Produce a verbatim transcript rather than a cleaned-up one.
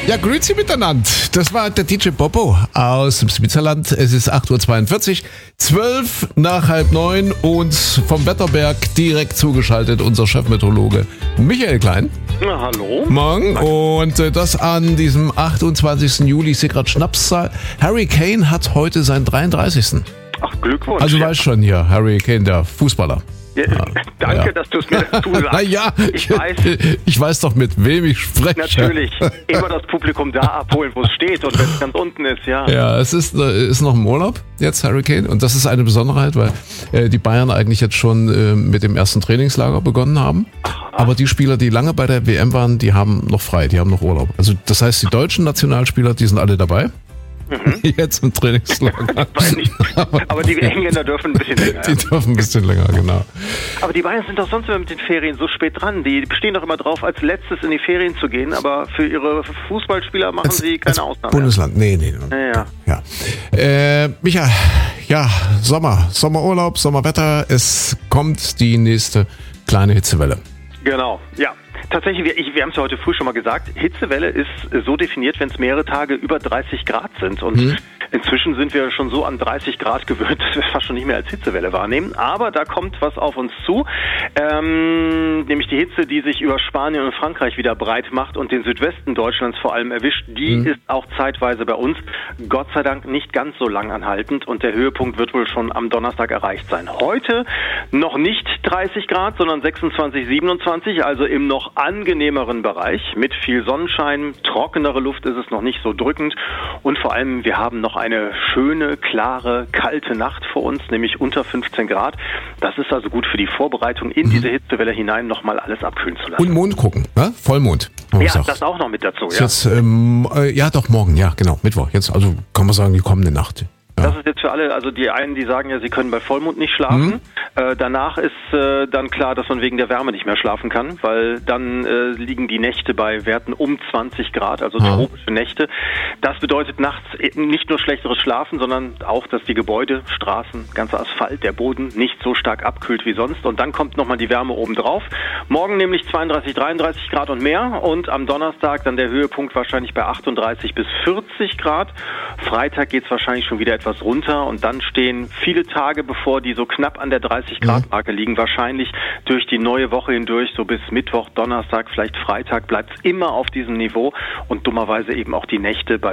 Ja, grüezi miteinander. Das war der D J Bobo aus dem Switzerland. Es ist acht Uhr zweiundvierzig, zwölf nach halb neun und vom Wetterberg direkt zugeschaltet unser Chefmeteorologe Michael Klein. Na, hallo. Morgen. Und äh, das an diesem achtundzwanzigsten Juli. Ich sehe gerade Schnapszahl. Harry Kane hat heute seinen dreiunddreißigsten Ach, Glückwunsch. Also ja. weißt schon hier, Harry Kane, der Fußballer. Ja, danke, ja. dass du es mir zusagst. Na ja, ich weiß. Ich weiß doch, mit wem ich spreche. Natürlich. Immer das Publikum da abholen, wo es steht und wenn es ganz unten ist, ja. Ja, es ist, ist noch im Urlaub jetzt, Harry Kane. Und das ist eine Besonderheit, weil äh, die Bayern eigentlich jetzt schon äh, mit dem ersten Trainingslager begonnen haben. Aber die Spieler, die lange bei der W M waren, die haben noch frei, die haben noch Urlaub. Also das heißt, die deutschen Nationalspieler, die sind alle dabei. Mhm. Jetzt im Trainingslager. aber, aber die Engländer dürfen ein bisschen länger. Die dürfen ein bisschen länger, genau. Aber die Bayern sind doch sonst immer mit den Ferien so spät dran. Die stehen doch immer drauf, als letztes in die Ferien zu gehen. Aber für ihre Fußballspieler machen als, sie keine Ausnahme. Bundesland, nee, nee. nee. Ja, ja. ja. Äh, Micha, ja, Sommer, Sommerurlaub, Sommerwetter. Es kommt die nächste kleine Hitzewelle. Genau, ja. Tatsächlich, wir, ich, wir haben es ja heute früh schon mal gesagt, Hitzewelle ist so definiert, wenn es mehrere Tage über dreißig Grad sind. Und mhm. inzwischen sind wir schon so an dreißig Grad gewöhnt, dass wir es fast schon nicht mehr als Hitzewelle wahrnehmen. Aber da kommt was auf uns zu, ähm, nämlich die Hitze, die sich über Spanien und Frankreich wieder breit macht und den Südwesten Deutschlands vor allem erwischt. Die mhm. ist auch zeitweise bei uns, Gott sei Dank, nicht ganz so lang anhaltend. Und der Höhepunkt wird wohl schon am Donnerstag erreicht sein. Heute noch nicht dreißig Grad, sondern sechsundzwanzig, siebenundzwanzig, also im noch angenehmeren Bereich. Mit viel Sonnenschein, trockenere Luft ist es noch nicht so drückend und vor allem wir haben noch eine schöne, klare, kalte Nacht vor uns, nämlich unter fünfzehn Grad. Das ist also gut für die Vorbereitung in mhm. diese Hitzewelle hinein, nochmal alles abkühlen zu lassen. Und Mond gucken, ne? Vollmond. Ja, gesagt. Das auch noch mit dazu. Ja. Jetzt, ähm, äh, ja, doch morgen, ja, genau, Mittwoch. Jetzt, also kann man sagen, die kommende Nacht. Ja. Das ist jetzt für alle, also die einen, die sagen ja, sie können bei Vollmond nicht schlafen. Mhm. Äh, danach ist äh, dann klar, dass man wegen der Wärme nicht mehr schlafen kann, weil dann äh, liegen die Nächte bei Werten um zwanzig Grad, also ja. tropische Nächte. Das bedeutet nachts nicht nur schlechteres Schlafen, sondern auch, dass die Gebäude, Straßen, ganzer Asphalt, der Boden nicht so stark abkühlt wie sonst. Und dann kommt nochmal die Wärme obendrauf. Morgen nämlich zweiunddreißig, dreiunddreißig Grad und mehr und am Donnerstag dann der Höhepunkt wahrscheinlich bei achtunddreißig bis vierzig Grad. Freitag geht es wahrscheinlich schon wieder etwas runter und dann stehen viele Tage bevor, die so knapp an der dreißig Grad Marke liegen, wahrscheinlich durch die neue Woche hindurch, so bis Mittwoch, Donnerstag, vielleicht Freitag, bleibt es immer auf diesem Niveau und dummerweise eben auch die Nächte bei